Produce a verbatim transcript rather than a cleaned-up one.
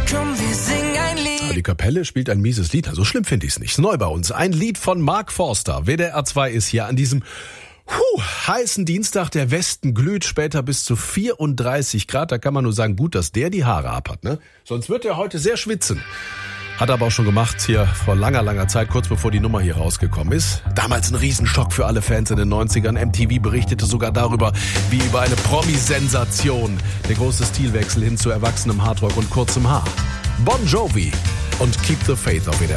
Komm, wir singen ein Lied. Die Kapelle spielt ein mieses Lied, so schlimm finde ich es nicht. Ist neu bei uns. Ein Lied von Mark Forster. W D R zwei ist hier an diesem Puh, heißen Dienstag, der Westen glüht, später bis zu vierunddreißig Grad. Da kann man nur sagen, gut, dass der die Haare abhat, ne? Sonst wird er heute sehr schwitzen. Hat er aber auch schon gemacht hier vor langer, langer Zeit, kurz bevor die Nummer hier rausgekommen ist. Damals ein Riesenschock für alle Fans in den neunzigern. M T V berichtete sogar darüber, wie über eine Promi-Sensation. Der große Stilwechsel hin zu erwachsenem Hardrock und kurzem Haar. Bon Jovi und Keep the Faith auf W D R.